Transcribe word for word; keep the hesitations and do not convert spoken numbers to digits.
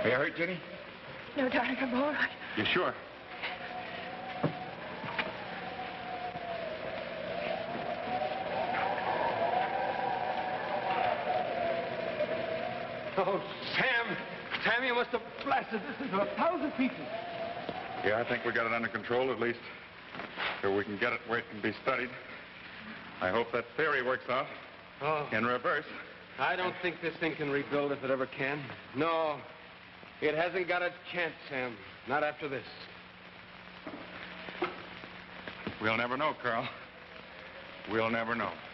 Are you hurt, Jenny? No, darling, I'm all right. You sure? Oh, Sam! Sam, you must have blasted this into a thousand pieces. Yeah, I think we got it under control, at least. So we can get it where it can be studied. I hope that theory works out. Oh. In reverse. I don't think this thing can rebuild if it ever can. No. It hasn't got a chance, Sam. Not after this. We'll never know, Carl. We'll never know.